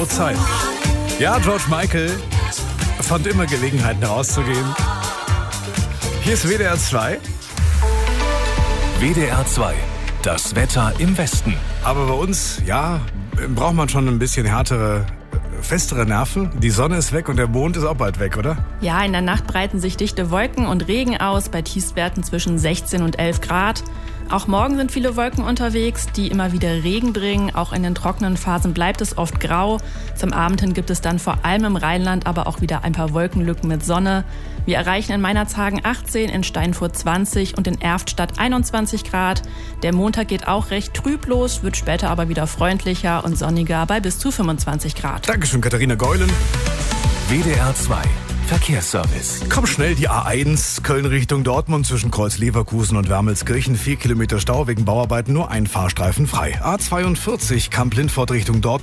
Bauzeit. Ja, George Michael fand immer Gelegenheiten rauszugehen. Hier ist WDR 2. WDR 2, das Wetter im Westen. Aber bei uns, ja, braucht man schon ein bisschen festere Nerven. Die Sonne ist weg und der Mond ist auch bald weg, oder? Ja, in der Nacht breiten sich dichte Wolken und Regen aus, bei Tiefstwerten zwischen 16 und 11 Grad. Auch morgen sind viele Wolken unterwegs, die immer wieder Regen bringen. Auch in den trockenen Phasen bleibt es oft grau. Zum Abend hin gibt es dann vor allem im Rheinland aber auch wieder ein paar Wolkenlücken mit Sonne. Wir erreichen in Meinerzhagen 18, in Steinfurt 20 und in Erftstadt 21 Grad. Der Montag geht auch recht trüb los, wird später aber wieder freundlicher und sonniger bei bis zu 25 Grad. Dankeschön, Katharina Geulen. WDR 2, Verkehrsservice. Komm schnell, die A1 Köln Richtung Dortmund zwischen Kreuz Leverkusen und Wermelskirchen. 4 Kilometer Stau wegen Bauarbeiten, nur ein Fahrstreifen frei. A42 Kamp-Lindfort Richtung Dortmund.